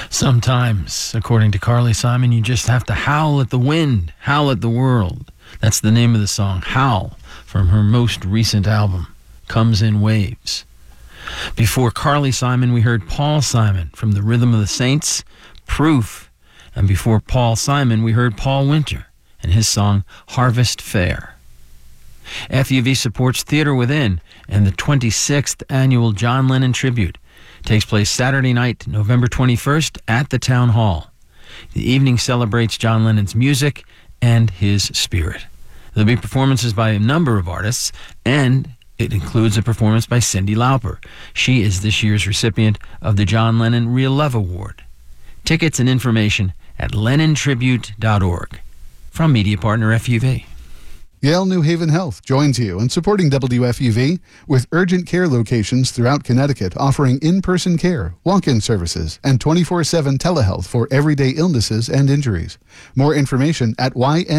Sometimes, according to Carly Simon, you just have to howl at the wind, howl at the world. That's the name of the song, Howl, from her most recent album, Comes in Waves. Before Carly Simon, we heard Paul Simon from The Rhythm of the Saints, Proof. And before Paul Simon, we heard Paul Winter and his song, Harvest Fair. FUV supports Theater Within and the 26th Annual John Lennon Tribute. Takes place Saturday night, November 21st at the Town Hall. The evening celebrates John Lennon's music and his spirit. There'll be performances by a number of artists, and it includes a performance by Cyndi Lauper. She is this year's recipient of the John Lennon Real Love Award. Tickets and information at lennontribute.org. From media partner FUV. Yale New Haven Health joins you in supporting WFUV with urgent care locations throughout Connecticut offering in-person care, walk-in services, and 24/7 telehealth for everyday illnesses and injuries. More information at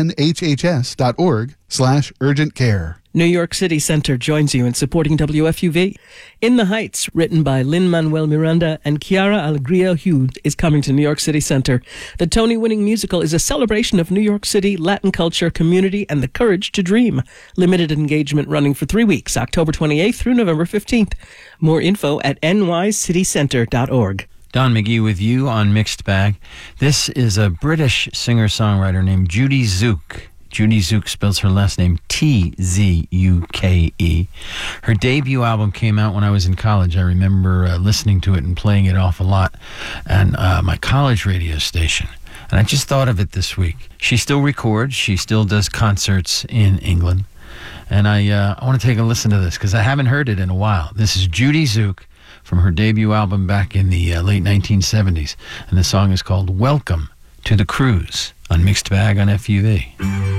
ynhhs.org/urgent care. New York City Center joins you in supporting WFUV. In the Heights, written by Lin-Manuel Miranda and Chiara Alegria Hughes, is coming to New York City Center. The Tony-winning musical is a celebration of New York City, Latin culture, community, and the courage to dream. Limited engagement running for 3 weeks, October 28th through November 15th. More info at nycitycenter.org. Don McGee with you on Mixed Bag. This is a British singer-songwriter named Judy Zook. Judy Zook spells her last name Tzuke. Her debut album came out when I was in college. I remember listening to it and playing it off a lot on my college radio station. And I just thought of it this week. She still records. She still does concerts in England. And I want to take a listen to this because I haven't heard it in a while. This is Judy Zook from her debut album back in the late 1970s. And the song is called Welcome to the Cruise on Mixed Bag on FUV.